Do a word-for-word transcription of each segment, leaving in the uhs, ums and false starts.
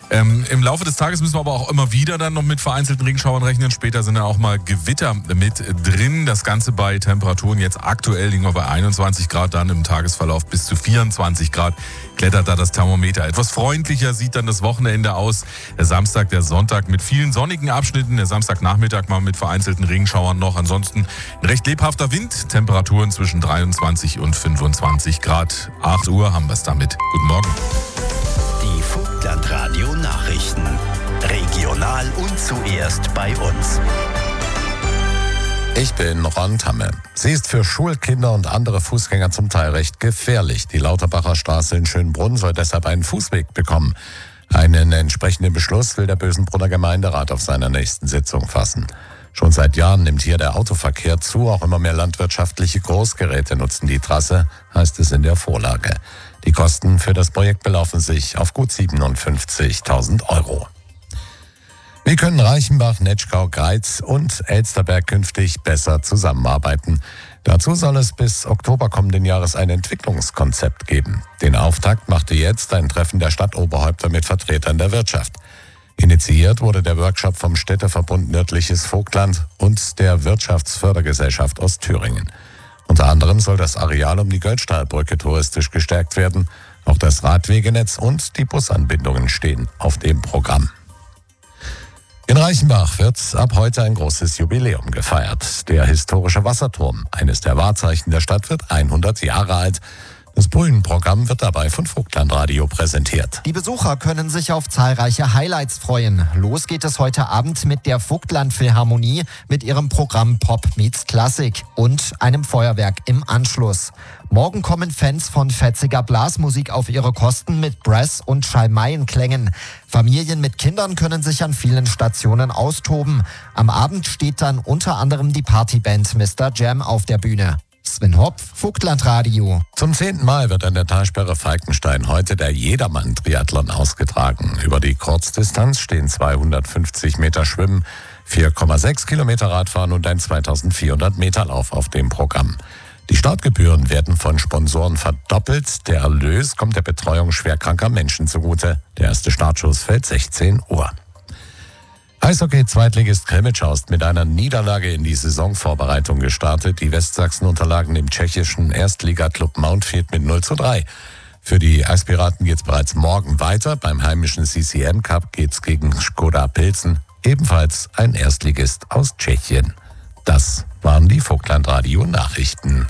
Ähm, Im Laufe des Tages müssen wir aber auch immer wieder dann noch mit vereinzelten Regenschauern rechnen. Später sind dann auch mal Gewitter mit drin. Das Ganze bei Temperaturen jetzt aktuell liegen wir bei einundzwanzig Grad, dann im Tagesverlauf bis zu vierundzwanzig Grad klettert da das Thermometer. Etwas freundlicher sieht dann das Wochenende aus. Der Samstag, der Sonntag mit vielen sonnigen Abschnitten. Der Samstagnachmittag mal mit vereinzelten Regenschauern noch. Ansonsten ein recht lebhafter Wind. Temperaturen zwischen dreiundzwanzig und fünfundzwanzig Grad. acht Uhr haben wir es damit. Guten Morgen. Die Vogtlandradio Nachrichten. Regional und zuerst bei uns. Ich bin Ron Tamme. Sie ist für Schulkinder und andere Fußgänger zum Teil recht gefährlich. Die Lauterbacher Straße in Schönbrunn soll deshalb einen Fußweg bekommen. Einen entsprechenden Beschluss will der Bösenbrunner Gemeinderat auf seiner nächsten Sitzung fassen. Schon seit Jahren nimmt hier der Autoverkehr zu. Auch immer mehr landwirtschaftliche Großgeräte nutzen die Trasse, heißt es in der Vorlage. Die Kosten für das Projekt belaufen sich auf gut siebenundfünfzigtausend Euro. Wie können Reichenbach, Netschkau, Greiz und Elsterberg künftig besser zusammenarbeiten? Dazu soll es bis Oktober kommenden Jahres ein Entwicklungskonzept geben. Den Auftakt machte jetzt ein Treffen der Stadtoberhäupter mit Vertretern der Wirtschaft. Initiiert wurde der Workshop vom Städteverbund Nördliches Vogtland und der Wirtschaftsfördergesellschaft Ostthüringen. Unter anderem soll das Areal um die Göldstahlbrücke touristisch gestärkt werden. Auch das Radwegenetz und die Busanbindungen stehen auf dem Programm. In Reichenbach wird ab heute ein großes Jubiläum gefeiert. Der historische Wasserturm, eines der Wahrzeichen der Stadt, wird hundert Jahre alt. Das Brühen-Programm wird dabei von Vogtlandradio präsentiert. Die Besucher können sich auf zahlreiche Highlights freuen. Los geht es heute Abend mit der Vogtland-Philharmonie mit ihrem Programm Pop meets Klassik und einem Feuerwerk im Anschluss. Morgen kommen Fans von fetziger Blasmusik auf ihre Kosten mit Brass- und Schalmeienklängen. Familien mit Kindern können sich an vielen Stationen austoben. Am Abend steht dann unter anderem die Partyband Mister Jam auf der Bühne. Sven Hopf, Vogtlandradio. Zum zehnten Mal wird an der Talsperre Falkenstein heute der Jedermann-Triathlon ausgetragen. Über die Kurzdistanz stehen zweihundertfünfzig Meter Schwimmen, vier Komma sechs Kilometer Radfahren und ein zweitausendvierhundert Meter Lauf auf dem Programm. Die Startgebühren werden von Sponsoren verdoppelt. Der Erlös kommt der Betreuung schwerkranker Menschen zugute. Der erste Startschuss fällt sechzehn Uhr. Eishockey-Zweitligist Krimitschau ist mit einer Niederlage in die Saisonvorbereitung gestartet. Die Westsachsen unterlagen dem tschechischen Erstligaklub Mountfield mit null zu drei. Für die Eispiraten geht es bereits morgen weiter. Beim heimischen C C M Cup geht es gegen Škoda Pilsen, ebenfalls ein Erstligist aus Tschechien. Das waren die Vogtlandradio-Nachrichten.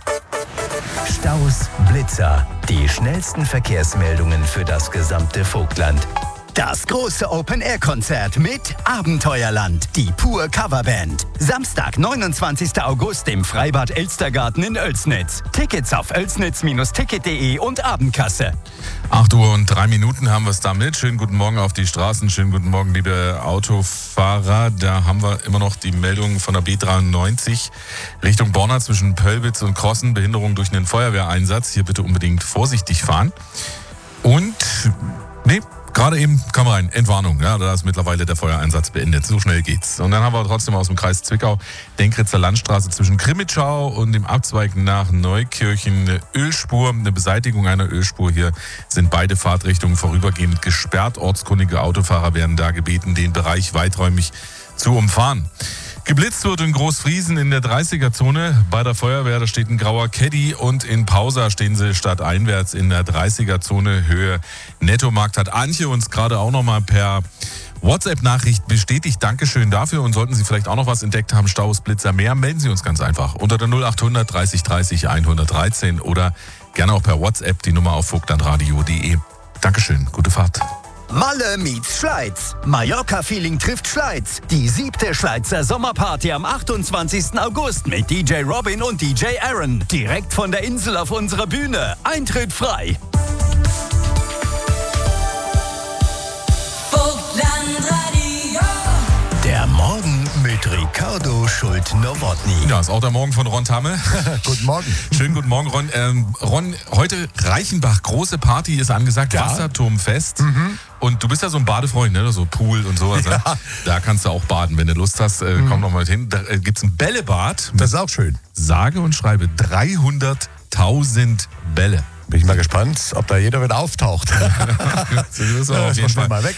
Staus, Blitzer, die schnellsten Verkehrsmeldungen für das gesamte Vogtland. Das große Open-Air-Konzert mit Abenteuerland, die Pur Coverband. Samstag, neunundzwanzigsten August im Freibad Elstergarten in Oelsnitz. Tickets auf oelsnitz Bindestrich ticket punkt de und Abendkasse. acht Uhr und drei Minuten haben wir es damit. Schönen guten Morgen auf die Straßen. Schönen guten Morgen, liebe Autofahrer. Da haben wir immer noch die Meldung von der B dreiundneunzig Richtung Borna zwischen Pöllwitz und Krossen. Behinderung durch einen Feuerwehreinsatz. Hier bitte unbedingt vorsichtig fahren. Und, nee, gerade eben kam rein, Entwarnung, ja, da ist mittlerweile der Feuereinsatz beendet. So schnell geht's. Und dann haben wir trotzdem aus dem Kreis Zwickau Denkritzer Landstraße zwischen Krimitschau und dem Abzweig nach Neukirchen eine Ölspur, eine Beseitigung einer Ölspur. Hier sind beide Fahrtrichtungen vorübergehend gesperrt. Ortskundige Autofahrer werden da gebeten, den Bereich weiträumig zu umfahren. Geblitzt wird in Großfriesen in der dreißiger-Zone. Bei der Feuerwehr, da steht ein grauer Caddy und in Pausa stehen sie stadteinwärts in der dreißiger-Zone Höhe Nettomarkt. Hat Antje uns gerade auch nochmal per WhatsApp-Nachricht bestätigt. Dankeschön dafür. Und sollten Sie vielleicht auch noch was entdeckt haben, Staus, Blitzer, mehr, melden Sie uns ganz einfach unter der null achthundert dreißig dreißig hundertdreizehn oder gerne auch per WhatsApp die Nummer auf vogtlandradio punkt de. Dankeschön, gute Fahrt. Malle meets Schleiz. Mallorca-Feeling trifft Schleiz. Die siebte Schleizer Sommerparty am achtundzwanzigsten August mit D J Robin und D J Aaron. Direkt von der Insel auf unserer Bühne. Eintritt frei. Vogtlandradio. Der Morgen mit Ricardo Schult-Nowotny. Ja, ist auch der Morgen von Ron Tamme. Guten Morgen. Schönen guten Morgen, Ron. Ähm, Ron, heute Reichenbach, große Party ist angesagt, Ja. Wasserturmfest. Mhm. Und du bist ja so ein Badefreund, ne? So Pool und sowas. Ja. Ne? Da kannst du auch baden, wenn du Lust hast. Äh, mhm. Komm noch mal mit hin. Da äh, gibt's ein Bällebad. Das ist auch schön. Sage und schreibe dreihunderttausend Bälle. Bin ich mal gespannt, ob da jeder wieder auftaucht. Das ist auf jeden Fall. Mal weg.